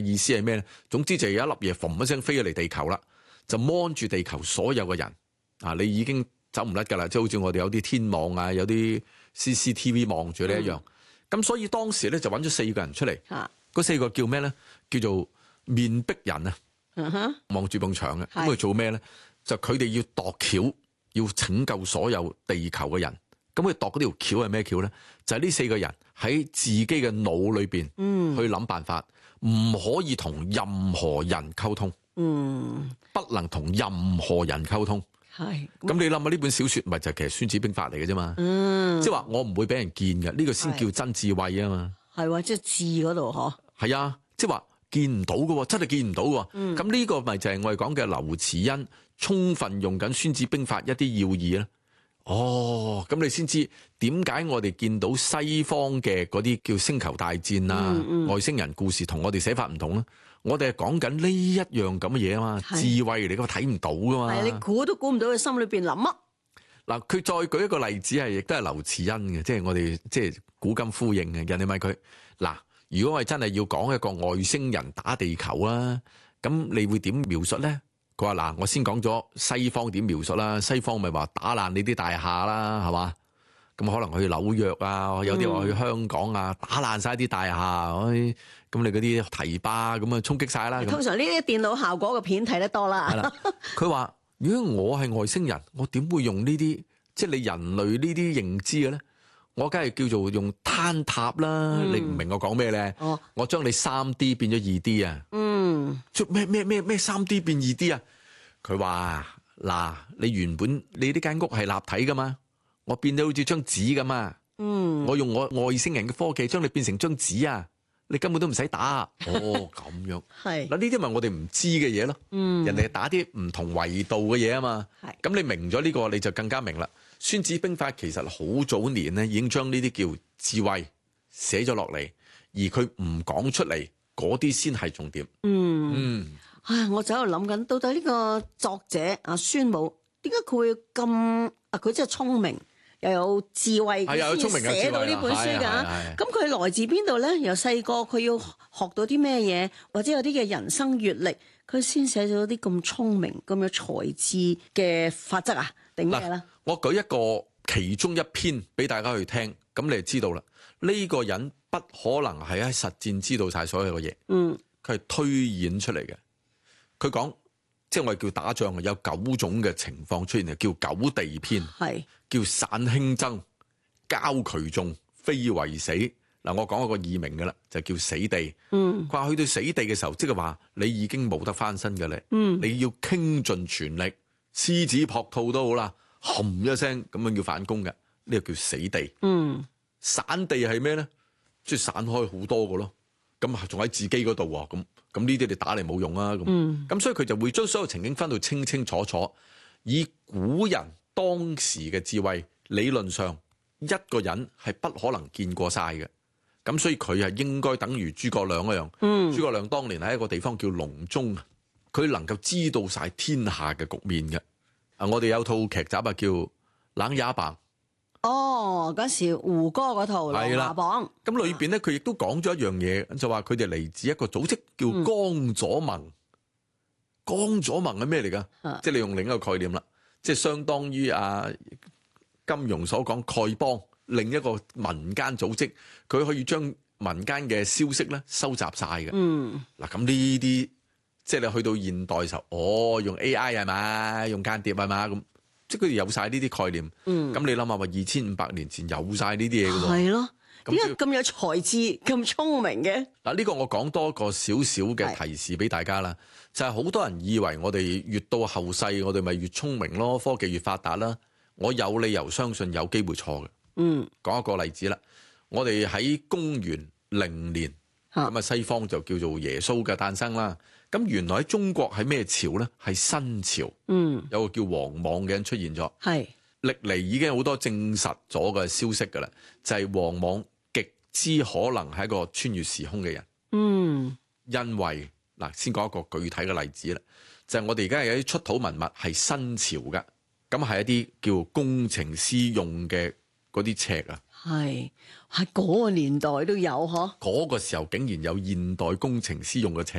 意思係咩咧？總之就有一粒嘢嘭一聲飛咗嚟地球啦，就芒住地球所有嘅人啊！你已經走唔甩㗎啦，即係好似我哋有啲天網啊，有啲 CCTV 望住你一樣。咁所以當時咧就揾咗4個人出嚟，嗰4個叫咩咧？叫做面壁人啊，望住埲牆嘅。咁佢做咩咧？就佢哋要度橋，要拯救所有地球嘅人。咁佢度嗰條橋係咩橋咧？就係呢4個人喺自己嘅腦裏邊去諗辦法，唔可以同任何人溝通，不能同任何人溝通。係，咁你諗下呢本小說咪就其實《孫子兵法》嚟嘅啫嘛，即係話我唔會俾人見嘅，呢個先叫真智慧啊嘛。係喎，即係智嗰度嗬。係啊，即係話見唔到嘅，真係見唔到嘅。咁呢個咪就係我哋講嘅劉慈欣充分用緊《孫子兵法》一啲要義咧。哦，咁你先知點解我哋見到西方嘅嗰啲叫星球大戰啊、外星人故事同我哋寫法唔同咧？我哋係講緊呢一樣咁嘅嘢啊嘛，智慧嚟噶嘛，睇唔到噶嘛。係你估都估唔到佢心裏邊諗乜。嗱，佢再舉一個例子係，亦都係劉慈欣嘅，即係我哋即係古今呼應嘅。人哋問佢嗱，如果我係真係要講一個外星人打地球啊，咁你會點描述咧？佢話嗱，我先講咗西方點描述啦，西方咪話打爛你啲大廈啦，係嘛？咁可能去紐約啊，有啲話去香港啊，打爛晒啲大廈，咁你嗰啲堤壩咁啊衝擊晒啦。通常呢啲電腦效果嘅片睇得多啦。係啦，佢話如果我係外星人，我點會用呢啲即係你人類呢啲認知嘅咧？我梗係叫做用坍塌啦。你唔明我講咩咧？我將你3D 變咗2D 啊。咩 3D 變2D 啊？佢話嗱，你原本你呢間屋係立體噶嘛？我變到好似張紙咁啊！我用我外星人嘅科技將你變成張紙啊！你根本都唔使打。哦，咁樣係嗱，呢啲咪我哋唔知嘅嘢咯。人哋打啲唔同維度嘅嘢啊嘛。咁你明咗呢個，你就更加明啦。孫子兵法其實好早年咧已經將呢啲叫智慧寫咗落嚟，而佢唔講出嚟，嗰啲先係重點。我就喺度諗緊，到底呢個作者阿孫武點解佢會咁佢真係聰明又有智慧，佢先寫到呢本書㗎。咁佢來自邊度咧？由細個佢要學到啲咩嘢，或者有啲嘅人生閱歷，佢先寫咗啲咁聰明、咁有才智嘅法則啊？定咩咧？我舉一個其中一篇俾大家去聽，咁你就知道啦。呢個人不可能係喺實戰知道晒所有嘅嘢，佢係推演出嚟嘅。佢講，即係我哋叫打仗有9種嘅情況出現，叫9地篇，叫散輕爭、交渠眾、非為死。嗱，我講一個易明嘅啦，就叫死地。佢話去到死地嘅時候，即係話你已經冇得翻身嘅咧，你要傾盡全力，獅子撲兔都好啦，冚一聲咁樣要反攻嘅，呢個叫死地。散地係咩咧？即係散開好多個咯，咁仲喺自己嗰度喎，咁呢啲你打嚟冇用啊，咁所以佢就會將所有情景分到清清楚楚，以古人當時嘅智慧，理論上一個人係不可能見過晒嘅，咁所以佢係應該等於諸葛亮一樣。諸葛亮當年喺一個地方叫隆中，佢能夠知道晒天下嘅局面嘅。我哋有套劇集啊叫《琅琊榜》。嗰時胡歌嗰套《琅琊榜》，咁裏邊咧佢亦都講咗一樣嘢，就話佢哋嚟自一個組織叫江左盟。江左盟係咩嚟噶？即係你用另一個概念啦，即係相當於金庸所講丐幫，另一個民間組織，佢可以將民間嘅消息咧收集晒嘅。嗱，咁呢啲即係你去到現代時候，用 AI 係嘛，用間諜係嘛咁。即係佢哋有晒呢啲概念，咁你諗下話2500年前有晒呢啲嘢噶喎，係咯？點解咁有才智、咁聰明嘅？嗱，呢個我講多個少少嘅提示俾大家啦，就係好多人以為我哋越到後世，我哋咪越聰明咯，科技越發達啦。我有理由相信有機會錯嘅。講一個例子啦，我哋喺公元0年，咁西方就叫做耶穌嘅誕生啦。咁原來喺中國係咩朝咧？係新朝。有個叫王莽嘅人出現咗。歷嚟已經好多證實咗嘅消息噶啦，就係王莽極之可能係一個穿越時空嘅人。因為嗱，先講一個具體嘅例子啦，就係我哋而家有啲出土文物係新朝噶，咁係一啲叫工程師用嘅嗰啲尺啊。喺嗰個年代都有嗬。嗰個時候竟然有現代工程師用嘅尺。